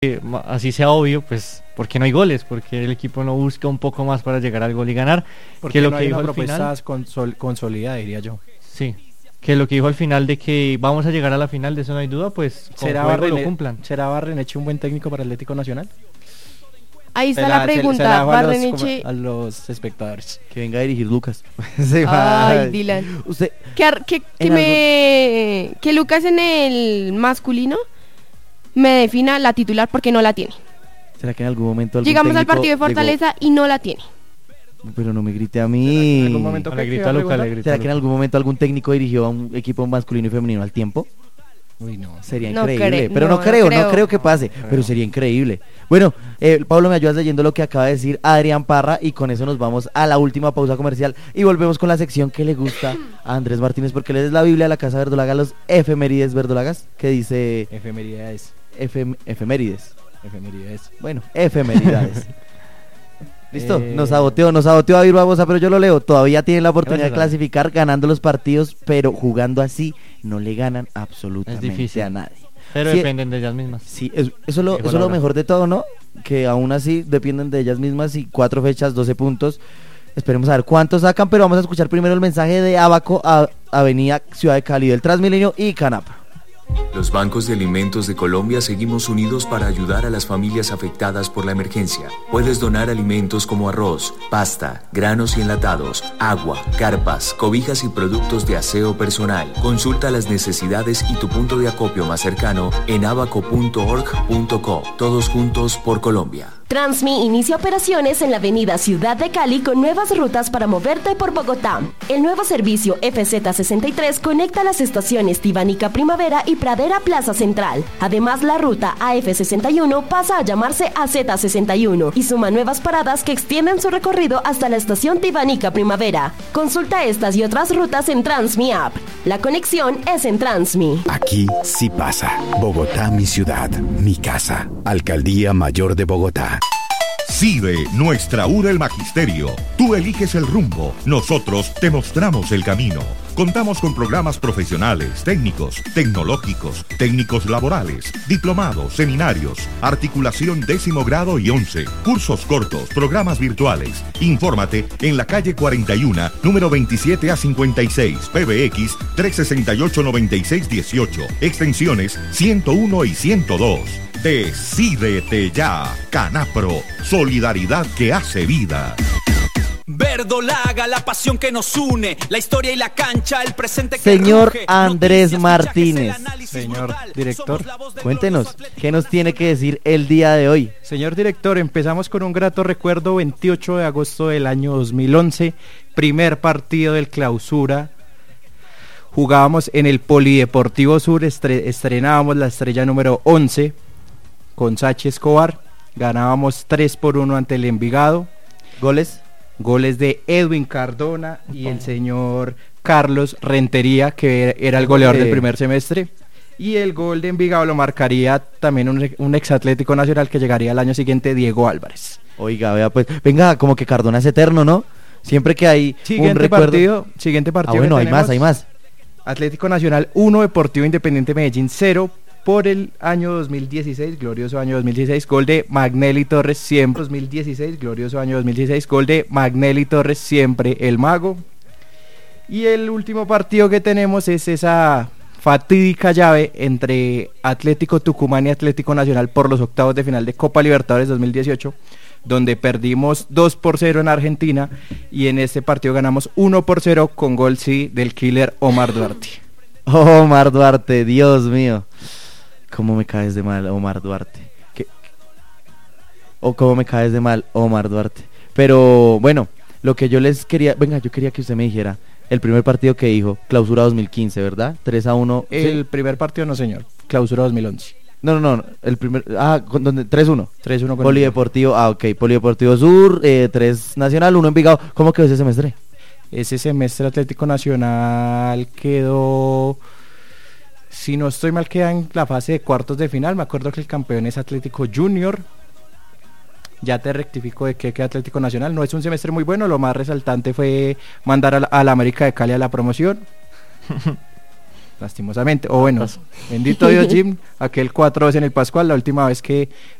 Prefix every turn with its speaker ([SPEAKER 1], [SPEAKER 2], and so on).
[SPEAKER 1] así sea obvio, pues porque no hay goles, porque el equipo no busca un poco más para llegar al gol y ganar.
[SPEAKER 2] Porque
[SPEAKER 1] que lo
[SPEAKER 2] no
[SPEAKER 1] que
[SPEAKER 2] hay
[SPEAKER 1] dijo
[SPEAKER 2] una
[SPEAKER 1] al
[SPEAKER 2] propuesta
[SPEAKER 1] final,
[SPEAKER 2] consolidada, diría yo.
[SPEAKER 1] sí, que lo que dijo al final de que vamos a llegar a la final, de eso no hay duda, pues con juego lo cumplan.
[SPEAKER 2] ¿Será Barrenechea un buen técnico para Atlético Nacional?
[SPEAKER 3] Ahí está la pregunta,
[SPEAKER 2] se la dejo
[SPEAKER 3] Barrenechea.
[SPEAKER 2] a los espectadores.
[SPEAKER 4] Que venga a dirigir Lucas.
[SPEAKER 3] Ay, Dylan.
[SPEAKER 4] Usted,
[SPEAKER 3] que Lucas en el masculino me defina la titular porque no la tiene.
[SPEAKER 4] ¿será que en algún momento
[SPEAKER 3] llegamos al partido de Fortaleza y no la tiene?
[SPEAKER 4] Pero no me grite a mí.
[SPEAKER 2] ¿En algún momento
[SPEAKER 1] Le grita a Lucas, le grita
[SPEAKER 4] ¿Será
[SPEAKER 1] a
[SPEAKER 4] que en
[SPEAKER 1] Lucas.
[SPEAKER 4] algún momento algún técnico dirigió a un equipo masculino y femenino al tiempo?
[SPEAKER 2] Uy, no.
[SPEAKER 4] Sería
[SPEAKER 3] No
[SPEAKER 4] increíble,
[SPEAKER 3] cre-
[SPEAKER 4] pero
[SPEAKER 3] no,
[SPEAKER 4] no creo
[SPEAKER 3] no creo.
[SPEAKER 4] que pase, pero sería increíble. Bueno, Pablo, me ayudas leyendo lo que acaba de decir Adrián Parra y con eso nos vamos a la última pausa comercial y volvemos con la sección que le gusta a Andrés Martínez, porque él es la Biblia de la Casa Verdolaga, los efemérides verdolagas, que dice
[SPEAKER 2] Efemeridades.
[SPEAKER 4] efemérides.
[SPEAKER 2] Efemeridades.
[SPEAKER 4] Bueno, efemeridades. ¿Listo? Nos saboteó David Barbosa, pero yo lo leo. Todavía tienen la oportunidad de
[SPEAKER 1] Gracias,
[SPEAKER 4] clasificar ganando los partidos, pero jugando así no le ganan absolutamente
[SPEAKER 1] Es difícil.
[SPEAKER 4] a nadie.
[SPEAKER 1] Pero
[SPEAKER 4] Sí,
[SPEAKER 1] dependen de ellas mismas.
[SPEAKER 4] Sí, eso es lo
[SPEAKER 1] palabra.
[SPEAKER 4] mejor de todo, ¿no? Que aún así dependen de ellas mismas y 4 fechas, 12 puntos. Esperemos a ver cuántos sacan, pero vamos a escuchar primero el mensaje de Abaco, Avenida Ciudad de Cali, del Transmilenio y Canapa.
[SPEAKER 5] Los bancos de alimentos de Colombia seguimos unidos para ayudar a las familias afectadas por la emergencia. Puedes donar alimentos como arroz, pasta, granos y enlatados, agua, carpas, cobijas y productos de aseo personal. Consulta las necesidades y tu punto de acopio más cercano en abaco.org.co. Todos juntos por Colombia.
[SPEAKER 6] Transmi inicia operaciones en la avenida Ciudad de Cali con nuevas rutas para moverte por Bogotá. El nuevo servicio FZ63 conecta las estaciones Tibanica Primavera y Pradera Plaza Central. Además, la ruta AF61 pasa a llamarse AZ61 y suma nuevas paradas que extienden su recorrido hasta la estación Tibanica Primavera. Consulta estas y otras rutas en Transmi App. La conexión es en Transmi.
[SPEAKER 7] Aquí sí pasa. Bogotá, mi ciudad, mi casa. Alcaldía Mayor de Bogotá.
[SPEAKER 8] CIDE, nuestra URA el Magisterio. Tú eliges el rumbo, nosotros te mostramos el camino. Contamos con programas profesionales, técnicos, tecnológicos, técnicos laborales, diplomados, seminarios, articulación 10º grado y 11, cursos cortos, programas virtuales. Infórmate en la calle 41, número 27 a 56, PBX 368-9618, extensiones 101 y 102. Decídete ya, Canapro, solidaridad que hace vida.
[SPEAKER 9] Verdolaga, la pasión que nos une, la historia y la cancha, el presente que
[SPEAKER 4] Señor
[SPEAKER 9] ruge,
[SPEAKER 4] Andrés
[SPEAKER 9] noticias,
[SPEAKER 4] Martínez,
[SPEAKER 9] fichajes, el análisis
[SPEAKER 2] señor
[SPEAKER 9] brutal,
[SPEAKER 2] director,
[SPEAKER 9] somos la voz del
[SPEAKER 4] cuéntenos,
[SPEAKER 9] gol, los
[SPEAKER 4] ¿qué nos tiene que decir el día de hoy?
[SPEAKER 2] Señor director, empezamos con un grato recuerdo. 28 de agosto del año 2011, primer partido del Clausura. Jugábamos en el Polideportivo Sur, estrenábamos la estrella número 11 con Sachi Escobar. Ganábamos 3-1 ante el Envigado. Goles de Edwin Cardona y el señor Carlos Rentería, que era el goleador del primer semestre. Y el gol de Envigado lo marcaría también un ex Atlético Nacional que llegaría al año siguiente, Diego Álvarez.
[SPEAKER 4] Oiga, vea pues, venga, como que Cardona es eterno, ¿no? Siempre que hay
[SPEAKER 2] Siguiente
[SPEAKER 4] un recuerdo...
[SPEAKER 2] partido.
[SPEAKER 4] bueno,
[SPEAKER 2] que
[SPEAKER 4] hay
[SPEAKER 2] tenemos,
[SPEAKER 4] más.
[SPEAKER 2] Atlético Nacional 1, Deportivo Independiente Medellín 0, por el año 2016, glorioso año 2016, gol de Magnelli Torres, siempre 2016, glorioso año 2016, gol de Magnelli Torres, siempre el mago. Y el último partido que tenemos es esa fatídica llave entre Atlético Tucumán y Atlético Nacional por los octavos de final de Copa Libertadores 2018, donde perdimos 2-0 en Argentina y en este partido ganamos 1-0 con gol del killer Omar Duarte.
[SPEAKER 4] Omar Duarte, Dios mío. ¿Cómo me caes de mal, Omar Duarte? ¿Cómo me caes de mal, Omar Duarte? Pero bueno, lo que yo les quería... Venga, yo quería que usted me dijera el primer partido que dijo, Clausura 2015, ¿verdad? 3-1.
[SPEAKER 2] El
[SPEAKER 4] ¿sí?
[SPEAKER 2] primer partido no, señor. Clausura 2011.
[SPEAKER 4] No, el primer... ¿dónde? 3-1.
[SPEAKER 2] 3-1 con
[SPEAKER 4] Polideportivo, ok. Polideportivo Sur, 3 Nacional, 1 Envigado. ¿Cómo quedó ese semestre?
[SPEAKER 2] Ese semestre Atlético Nacional quedó... Si no estoy mal, queda en la fase de cuartos de final. Me acuerdo que el campeón es Atlético Junior. Ya te rectifico de que queda Atlético Nacional. No es un semestre muy bueno. Lo más resaltante fue mandar a la América de Cali a la promoción. lastimosamente. O bueno, bendito Dios, Jim, aquel 4-2 en el Pascual, la última vez que